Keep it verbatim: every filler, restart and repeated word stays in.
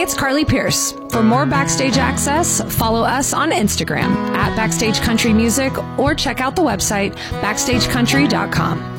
it's Carly Pierce. For more backstage access, follow us on Instagram at Backstage Country Music or check out the website backstage country dot com.